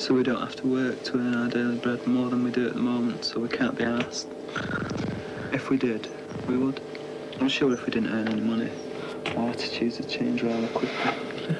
so we don't have to work to earn our daily bread more than we do at the moment, so we can't be asked. If we did, we would. I'm sure if we didn't earn any money, our attitudes would change rather quickly.